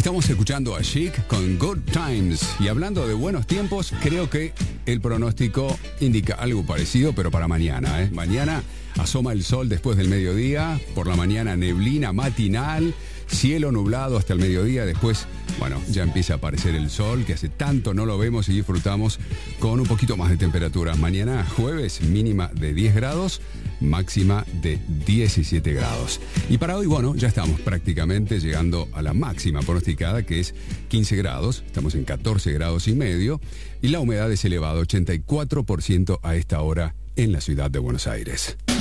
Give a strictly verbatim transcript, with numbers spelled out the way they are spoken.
Estamos escuchando a Chic con Good Times. Y hablando de buenos tiempos, creo que el pronóstico indica algo parecido, pero para mañana, ¿eh? Mañana asoma el sol después del mediodía, por la mañana neblina matinal, cielo nublado hasta el mediodía, después, bueno, ya empieza a aparecer el sol, que hace tanto no lo vemos y disfrutamos con un poquito más de temperatura. Mañana jueves, mínima de diez grados, máxima de diecisiete grados. Y para hoy, bueno, ya estamos prácticamente llegando a la máxima pronosticada, que es quince grados, estamos en catorce grados y medio, y la humedad es elevada, ochenta y cuatro por ciento a esta hora en la ciudad de Buenos Aires.